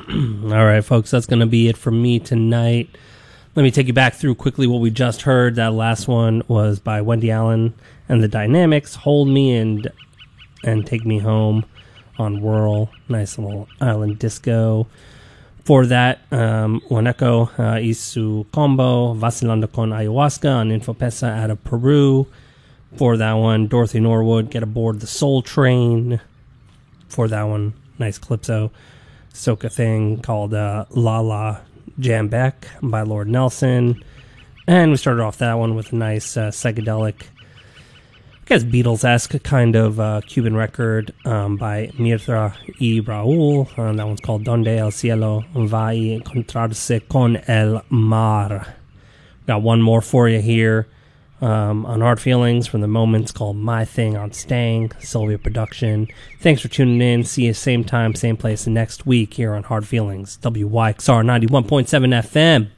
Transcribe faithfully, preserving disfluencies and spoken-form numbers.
All right, folks, that's going to be it for me tonight. Let me take you back through quickly what we just heard. That last one was by Wendy Allen and the Dynamics, Hold Me and and Take Me Home on Whirl. Nice little island disco. For that, um, Waneko uh, Isu Combo, Vacilando con Ayahuasca on Infopesa out of Peru. For that one, Dorothy Norwood, Get Aboard the Soul Train. For that one, nice Calypso soca thing called uh, La La Jambeck by Lord Nelson. And we started off that one with a nice uh, psychedelic, I guess Beatles-esque kind of uh, Cuban record um, by Mirtha y Raúl. Uh, that one's called Donde el cielo va a encontrarse con el mar. Got one more for you here um, on Hard Feelings from the Moments called My Thing on Stang, Sylvia production. Thanks for tuning in. See you same time, same place next week here on Hard Feelings, W Y X R ninety-one point seven F M.